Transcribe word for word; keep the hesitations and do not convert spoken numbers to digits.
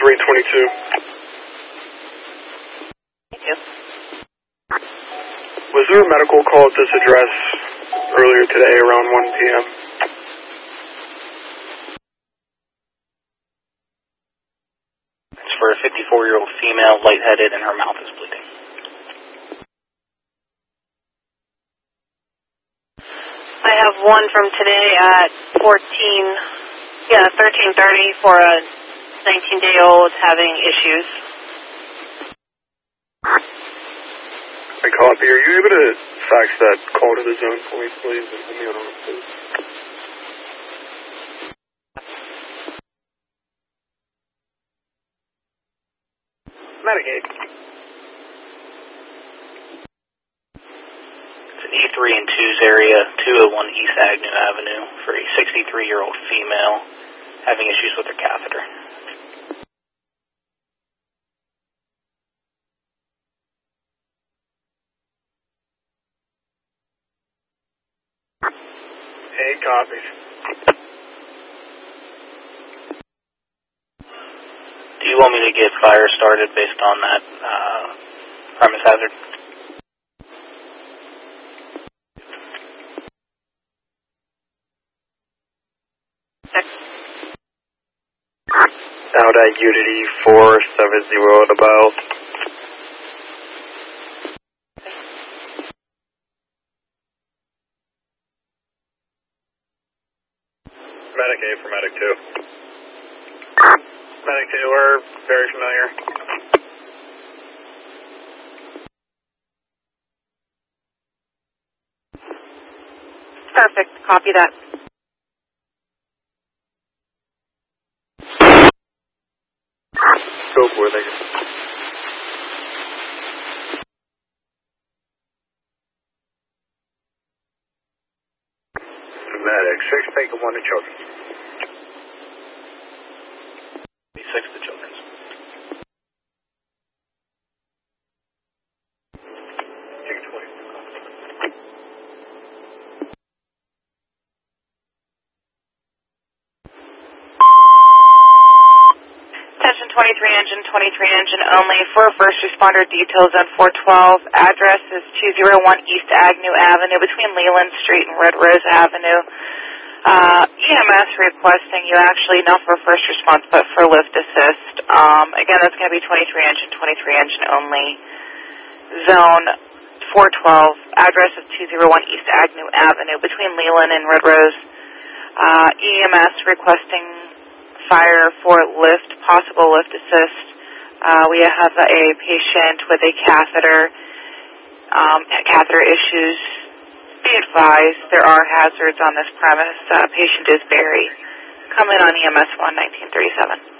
three twenty-two. Thank you. Was there a medical call at this address earlier today around one p m? It's for a fifty-four-year-old female, lightheaded, and her mouth is bleeding. I have one from today at fourteen, yeah, thirteen thirty for a nineteen-day-old having issues. I copy. Are you able to fax that call to the zone for me, please? And put me on hold, please. Medicaid. It's an E three and two's area, two oh one East Agnew Avenue, for a sixty-three-year-old female having issues with her catheter. Hey, copies. Do you want me to get fire started based on that uh, premise hazard? Out at Unity four seventy about. Medicaid for Medic two. Medic two, we're very familiar. Perfect. Copy that. Go for it, thank you. Medic six, take one to children. Six to children's. six twenty. Attention twenty-three engine, twenty-three engine only for first responder details on four twelve. Address is two oh one East Agnew Avenue between Leland Street and Red Rose Avenue. Uh, E M S requesting you actually not for first response but for lift assist. Um, again, that's going to be twenty-three engine, twenty-three engine only. Zone four twelve. Address is two oh one East Agnew Avenue between Leland and Red Rose. Uh, E M S requesting fire for lift, possible lift assist. Uh, we have a patient with a catheter, um, catheter issues. Be advised, there are hazards on this premise. Uh, patient is Barry. Come in on E M S one nineteen thirty-seven.